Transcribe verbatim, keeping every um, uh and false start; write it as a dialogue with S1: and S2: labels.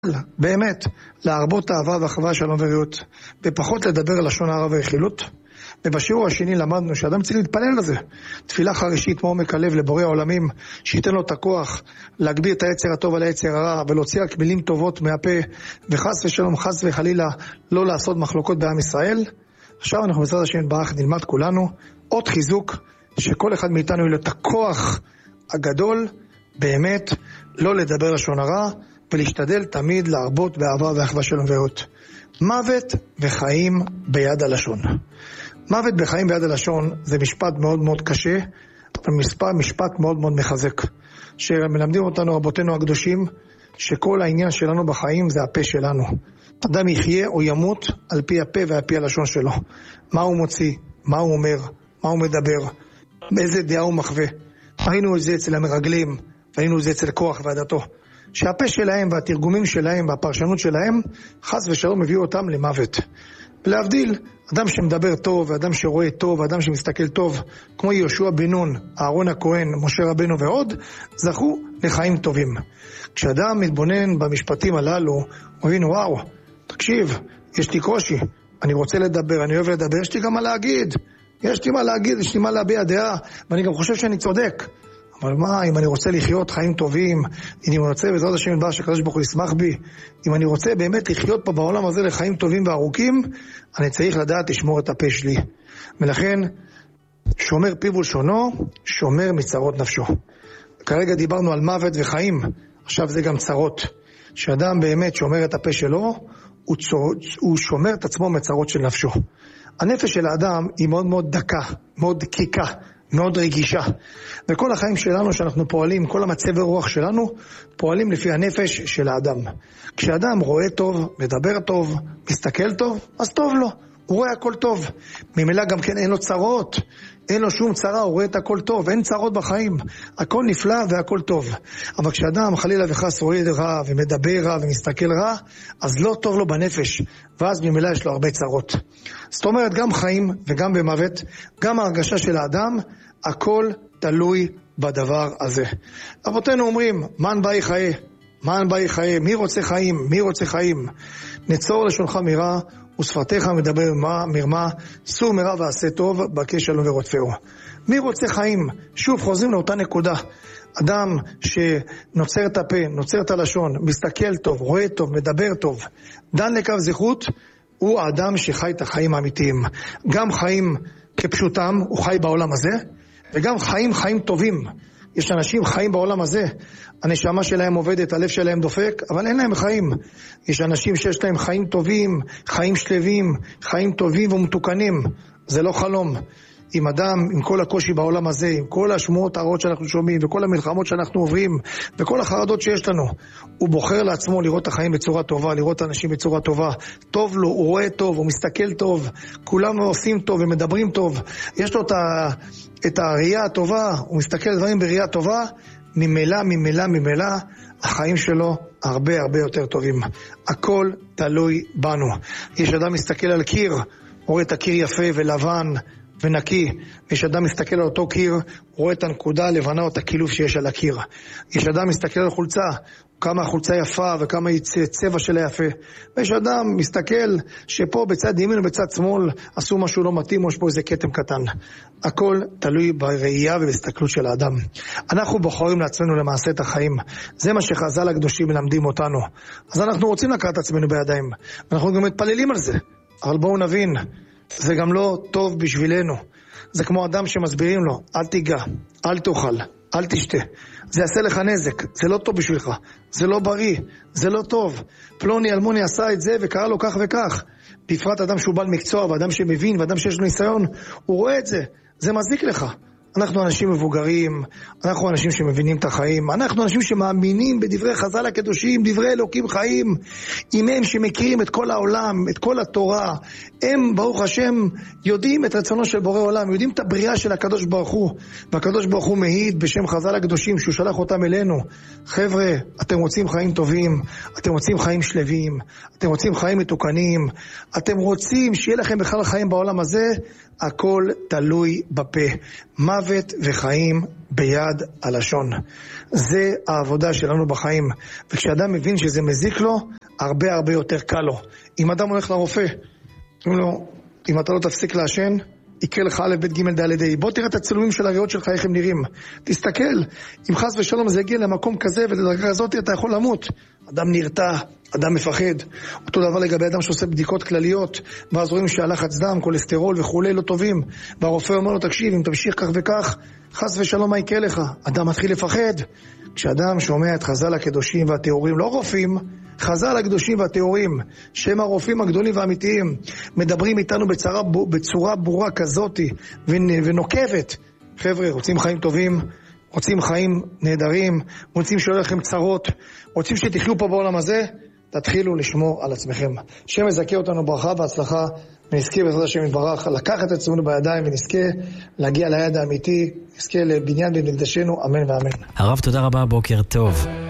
S1: באמת, להרבות אהבה ואחווה שלום ורעות, ופחות לדבר לשון הרע ורכילות. ובשיעור השני למדנו שאדם צריך להתפלל לזה, תפילה חרישית מעומק הלב לבורא העולמים, שייתן לו את הכוח להגביר את היצר הטוב על היצר הרע, ולהוציא רק מילים טובות מהפה, וחס ושלום חס וחלילה לא לעשות מחלוקות בעם ישראל. עכשיו אנחנו בעזרת השם יתברך נלמד כולנו עוד חיזוק, שכל אחד מאיתנו יהיה לו את הכוח הגדול באמת לא לדבר לשון הרע, ולהשתדל תמיד להרבות באהבה ואחווה שלום ורעות. מוות וחיים ביד הלשון. מוות וחיים ביד הלשון זה משפט מאוד מאוד קשה, אבל משפט, משפט מאוד מאוד מחזק. שמלמדים אותנו רבותינו הקדושים, שכל העניין שלנו בחיים זה הפה שלנו. אדם יחיה או ימות על פי הפה ועל פי הלשון שלו. מה הוא מוציא, מה הוא אומר, מה הוא מדבר, באיזה דעה הוא מחווה. ראינו את זה אצל המרגלים, ראינו את זה אצל כוח ועדתו. שהפה שלהם והתרגומים שלהם והפרשנות שלהם חס ושלום הביאו אותם למוות. ולהבדיל, אדם שמדבר טוב, ואדם שרואה טוב, ואדם שמסתכל טוב, כמו יהושע בן נון, אהרון הכהן, משה רבנו ועוד, זכו לחיים טובים. כשאדם מתבונן במשפטים הללו, הוא מבין, וואו, תקשיב, יש לי קושי, אני רוצה לדבר, אני אוהב לדבר, יש לי גם מה להגיד, יש לי מה להגיד, יש לי מה להביע דעה, ואני גם חושב שאני צודק. אבל מה, אם אני רוצה לחיות חיים טובים, אם אני רוצה בעזרת השם יתברך שהקדוש ברוך הוא ישמח בי, אם אני רוצה באמת לחיות פה בעולם הזה לחיים טובים וארוכים, אני צריך לדעת לשמור את הפה שלי. ולכן, שומר פיו ולשונו, שומר מצרות נפשו. כרגע דיברנו על מוות וחיים, עכשיו זה גם צרות. שאדם באמת שומר את הפה שלו, הוא, צור, הוא שומר את עצמו מצרות של נפשו. הנפש של האדם היא מאוד מאוד דקה, מאוד דקיקה, מאוד רגישה. וכל החיים שלנו שאנחנו פועלים, כל המצב הרוח שלנו, פועלים לפי הנפש של האדם. כשאדם רואה טוב, מדבר טוב, מסתכל טוב, אז טוב לו. הוא רואה הכל טוב. ממילא גם כן אין לו צרות. אין לו שום צרה, הוא רואה את הכל טוב. אין צרות בחיים. הכל נפלא והכל טוב. אבל כשאדם חלילה וחס רואה רע ומדבר רע ומסתכל רע, אז לא טוב לו בנפש. ואז ממילא יש לו הרבה צרות. זאת אומרת, גם חיים וגם במוות, גם ההרגשה של האדם, הכל תלוי בדבר הזה. אבותינו אומרים, מן באי חיי, מן באי חיי, מי רוצה חיים, מי רוצה חיים? נצור לשונך מרע, ושפתיך מדבר מרמה, סור מרע ועשה טוב, בקש שלום ורודפהו. מי רוצה חיים? שוב חוזרים לאותה נקודה. אדם שנוצר את הפה, נוצר את הלשון, מסתכל טוב, רואה טוב, מדבר טוב, דן לקו זכות, הוא האדם שחי את החיים האמיתיים. גם חיים כפשוטם, הוא חי בעולם הזה, וגם חיים חיים טובים. יש אנשים חיים בעולם הזה, הנשמה שלהם עובדת, הלב שלהם דופק, אבל אין להם חיים. יש אנשים שיש להם חיים טובים, חיים שלווים, חיים טובים ומתוקנים. זה לא חלום. עם אדם, עם כל הקושי בעולם הזה, עם כל השמועות הרעות שאנחנו שומעים, וכל המלחמות שאנחנו עוברים, וכל החרדות שיש לנו, הוא בוחר לעצמו לראות את החיים בצורה טובה, לראות את האנשים בצורה טובה. טוב לו, הוא רואה טוב, הוא מסתכל טוב, כולם עושים טוב ומדברים טוב. יש לו את, ה, את הראייה הטובה, הוא מסתכל על דברים בראייה טובה, ממילא, ממילא, ממילא, החיים שלו הרבה הרבה יותר טובים. הכל תלוי בנו. יש אדם מסתכל על קיר, הוא רואה את הקיר יפה ולבן, ונקי. יש אדם מסתכל על אותו קיר, רואה את הנקודה הלבנה או את הכילוף שיש על הקיר. יש אדם מסתכל על חולצה, כמה החולצה יפה וכמה צבע שלה יפה. ויש אדם מסתכל שפה בצד ימין ובצד שמאל עשו משהו לא מתאים, או יש פה איזה קטם קטן. הכל תלוי בראייה ובהסתכלות של האדם. אנחנו בוחרים לעצמנו למעשה את החיים. זה מה שחז"ל הקדושים מלמדים אותנו. אז אנחנו רוצים לקחת את עצמנו בידיים. אנחנו גם מתפללים על זה. אבל בואו נבין, זה גם לא טוב בשבילנו. זה כמו אדם שמסבירים לו, אל תיגע, אל תאכל, אל תשתה. זה יעשה לך נזק, זה לא טוב בשבילך, זה לא בריא, זה לא טוב. פלוני אלמוני עשה את זה וקרא לו כך וכך. בפרט אדם שהוא בעל מקצוע, ואדם שמבין, ואדם שיש לו ניסיון, הוא רואה את זה, זה מזיק לך. אנחנו אנשים מבוגרים, אנחנו אנשים שמבינים את החיים, אנחנו אנשים שמאמינים בדברי חז"ל הקדושים, דברי אלוקים חיים, עם הם שמכירים את כל העולם, את כל התורה, הם ברוך השם יודעים את רצונו של בורא עולם, יודעים את הבריאה של הקדוש ברוך הוא, והקדוש ברוך הוא מעיד בשם חז"ל הקדושים שהוא שלח אותם אלינו. חבר'ה, אתם רוצים חיים טובים, אתם רוצים חיים שלווים, אתם רוצים חיים מתוקנים, אתם רוצים שיהיה לכם בכלל חיים בעולם הזה, הכל תלוי בפה. מה מוות וחיים ביד הלשון. זה העבודה שלנו בחיים. וכשאדם מבין שזה מזיק לו, הרבה הרבה יותר קל לו. אם אדם הולך לרופא, אומרים לו, אם אתה לא תפסיק לעשן, יקרה לך א' ב' ג' ד' ה'. בוא תראה את הצילומים של הריאות שלך, איך הם נראים. תסתכל, אם חס ושלום זה הגיע למקום כזה ולדרגה הזאת, אתה יכול למות. אדם נרתע, אדם מפחד. אותו דבר לגבי אדם שעושה בדיקות כלליות, ואז רואים שהלחץ דם, כולסטרול וכולי לא טובים, והרופא אומר לו, תקשיב, אם תמשיך כך וכך, חס ושלום מה יקרה לך? אדם מתחיל לפחד. כשאדם שומע את חז"ל הקדושים והטהורים, לא רופאים, חז"ל הקדושים והטהורים, שהם הרופאים הגדולים והאמיתיים, מדברים איתנו בצורה, בצורה ברורה כזאת ונוקבת. חבר'ה, רוצים חיים טובים, רוצים חיים נהדרים, רוצים שלא לכם צרות, רוצים שתחיו פה בעולם הזה, תתחילו לשמור על עצמכם. שם יזכה אותנו ברכה והצלחה, ונזכה בעזרת השם יתברך לקחת את עצמנו בידיים, ונזכה להגיע ליעד האמיתי, נזכה לבניין במקדשנו, אמן ואמן.
S2: הרב, תודה רבה, בוקר טוב.